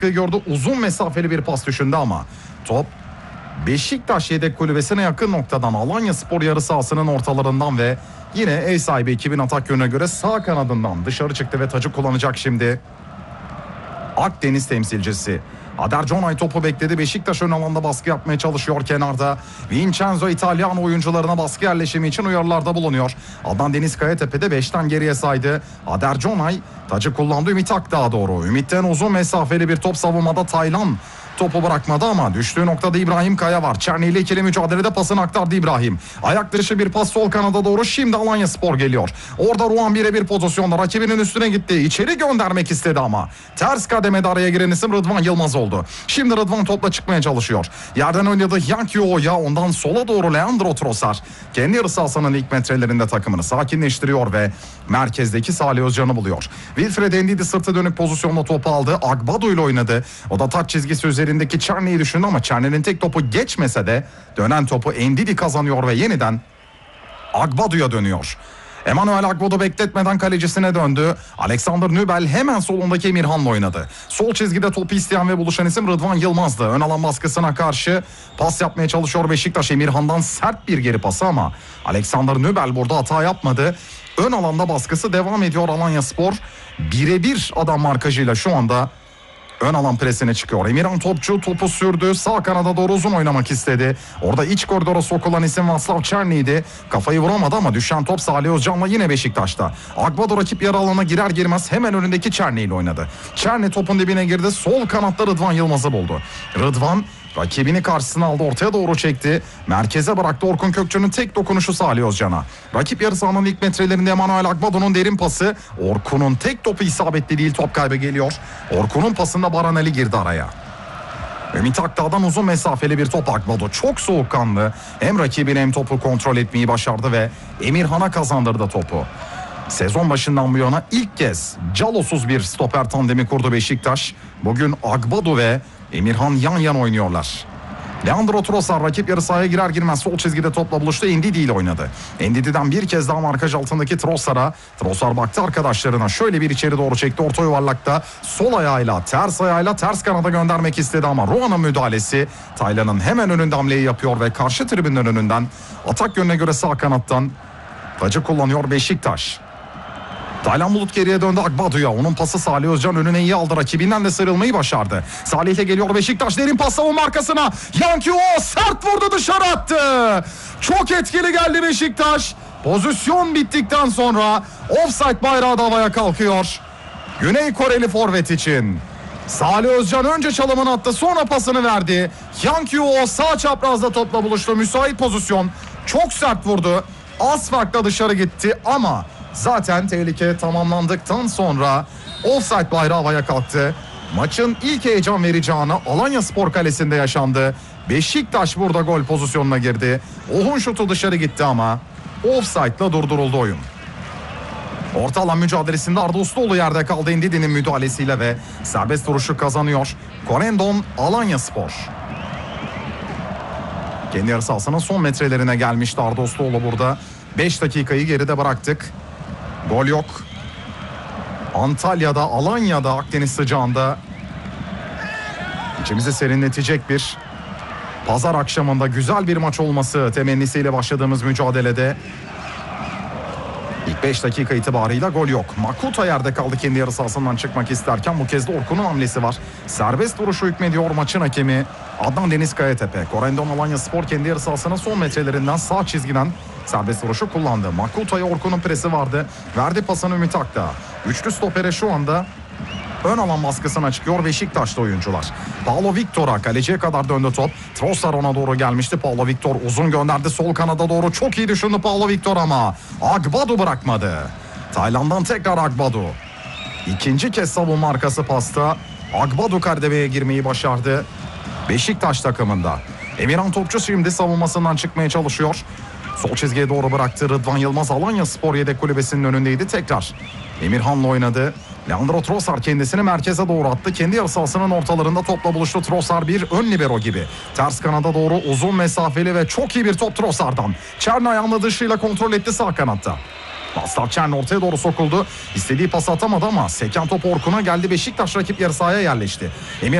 gördü. Uzun mesafeli bir pas düşündü ama top Beşiktaş yedek kulübesine yakın noktadan Alanyaspor yarı sahasının ortalarından ve yine ev sahibi ekibin atak yönüne göre sağ kanadından dışarı çıktı ve tacı kullanacak şimdi. Akdeniz temsilcisi Ader Jonay topu bekledi. Beşiktaş ön alanda baskı yapmaya çalışıyor kenarda. Vincenzo İtalyan oyuncularına baskı yerleşimi için uyarılarda bulunuyor. Adnan Deniz Kayatepe de 5'ten geriye saydı. Ader Jonay tacı kullandı Ümit Akdağ'a doğru. Ümit'ten uzun mesafeli bir top savunmada Taylan topu bırakmadı ama düştüğü noktada İbrahim Kaya var. Çerni ile ikili mücadelede pasını aktardı İbrahim. Ayak dışı bir pas sol kanada doğru. Şimdi Alanyaspor geliyor. Orada Ruan birebir pozisyonda rakibinin üstüne gitti. İçeri göndermek istedi ama ters kademede araya giren isim Rıdvan Yılmaz oldu. Şimdi Rıdvan topla çıkmaya çalışıyor. Yerden oynadı Yankee Oya, ondan sola doğru Leandro Trossard. Kendi yarı sahasının ilk metrelerinde takımını sakinleştiriyor ve merkezdeki Salih Özcan'ı buluyor. Wilfred Ndidi sırtı dönük pozisyonla topu aldı. Agbadu ile oynadı. O da taç çizgisi üzerindeki Çerni'yi düşündü ama Çerni'nin tek topu geçmese de dönen topu Ndidi kazanıyor ve yeniden Agbadu'ya dönüyor. Emmanuel Agbadu bekletmeden kalecisine döndü. Alexander Nübel hemen solundaki Emirhan'la oynadı. Sol çizgide topu isteyen ve buluşan isim Rıdvan Yılmaz'dı. Ön alan baskısına karşı pas yapmaya çalışıyor Beşiktaş. Emirhan'dan sert bir geri pası ama Alexander Nübel burada hata yapmadı. Ön alanda baskısı devam ediyor Alanyaspor. Birebir adam markajıyla şu anda ön alan presine çıkıyor. Emirhan topçu topu sürdü. Sağ kanada doğru uzun oynamak istedi. Orada iç koridora sokulan isim Václav Černy'ydi. Kafayı vuramadı ama düşen top Salih Özcan'la yine Beşiktaş'ta. Agbadu rakip yarı alana girer girmez hemen önündeki Černy ile oynadı. Černy topun dibine girdi. Sol kanatta Rıdvan Yılmaz'ı buldu. Rıdvan rakibini karşısına aldı, ortaya doğru çekti. Merkeze bıraktı. Orkun Kökçü'nün tek dokunuşu Salih Özcan'a. Rakip yarı sahanın ilk metrelerinde Emmanuel Agbadu'nun derin pası. Orkun'un tek topu isabetli değil, top kaybı geliyor. Orkun'un pasında Baran Ali girdi araya. Ümit Akdağ'dan uzun mesafeli bir top Agbadu. Çok soğukkanlı. Hem rakibini hem topu kontrol etmeyi başardı ve Emirhan'a kazandırdı topu. Sezon başından bu yana ilk kez Calosuz bir stoper tandemi kurdu Beşiktaş. Bugün Agbadu ve Emirhan yan yana oynuyorlar. Leandro Trossard rakip yarı sahaya girer girmez sol çizgide topla buluştu. Ndidi ile oynadı. Ndidi'den bir kez daha markaj altındaki Trossard'a. Trossard baktı arkadaşlarına, şöyle bir içeri doğru çekti. Orta yuvarlakta sol ayağıyla ters kanada göndermek istedi ama Ruan'ın müdahalesi Taylan'ın hemen önünde hamleyi yapıyor ve karşı tribünlerin önünden atak yönüne göre sağ kanattan tacı kullanıyor Beşiktaş. Taylan Bulut geriye döndü Agbadu'ya. Onun pası Salih Özcan önüne iyi aldı. Rakibinden de sıyrılmayı başardı. Salih ile geliyor Beşiktaş. Derin pas savunma arkasına. Yankee sert vurdu, dışarı attı. Çok etkili geldi Beşiktaş. Pozisyon bittikten sonra ofsayt bayrağı da havaya kalkıyor. Güney Koreli forvet için. Salih Özcan önce çalımını attı, sonra pasını verdi. Yankee sağ çaprazda topla buluştu. Müsait pozisyon. Çok sert vurdu. Az farkla dışarı gitti ama zaten tehlike tamamlandıktan sonra ofsayt bayrağı havaya kalktı. Maçın ilk heyecan verici anı Alanyaspor kalesinde yaşandı. Beşiktaş burada gol pozisyonuna girdi. Ohun şutu dışarı gitti ama ofsaytla durduruldu oyun. Orta alan mücadelesinde Arda Usluoğlu yerde kaldı. Ndidi'nin müdahalesiyle ve serbest vuruşu kazanıyor Corendon Alanyaspor. Kendi yarı sahasının son metrelerine gelmişti Arda Usluoğlu burada. 5 dakikayı geride bıraktık. Gol yok. Antalya'da, Alanya'da, Akdeniz sıcağında içimizi serinletecek bir pazar akşamında güzel bir maç olması temennisiyle başladığımız mücadelede ilk 5 dakika itibarıyla gol yok. Makuta yerde kaldı kendi yarı sahasından çıkmak isterken, bu kez de Orkun'un hamlesi var. Serbest vuruşu hükmediyor maçın hakemi Adnan Deniz Kayatepe. Corendon Alanyaspor kendi yarı sahasının son metrelerinden sağ çizgiden serbest vuruşu kullandı. Makuta'ya Orkun'un presi vardı. Verdi pasını Ümit Akdağ. Üçlü stopere şu anda ön alan baskısına çıkıyor Beşiktaşlı oyuncular. Paulo Victor'a, kaleciye kadar döndü top. Trossard ona doğru gelmişti. Paulo Victor uzun gönderdi sol kanada doğru. Çok iyi düşündü Paulo Victor ama Agbadu bırakmadı. Taylan'dan tekrar Agbadu. İkinci kez savunma arkası pasta. Agbadu kademeye girmeyi başardı Beşiktaş takımında. Emirhan topçu şimdi savunmasından çıkmaya çalışıyor. Sol çizgiye doğru bıraktı. Rıdvan Yılmaz Alanyaspor yedek kulübesinin önündeydi. Tekrar Emirhan'la oynadı. Leandro Trossard kendisini merkeze doğru attı. Kendi yarı sahasının ortalarında topla buluştu. Trossard bir ön libero gibi. Ters kanada doğru uzun mesafeli ve çok iyi bir top Trossard'dan. Çerny ayağının dışıyla kontrol etti sağ kanatta. Vaslav Çern ortaya doğru sokuldu. İstediği pas atamadı ama seken top Orkun'a geldi. Beşiktaş rakip yarı sahaya yerleşti. Emir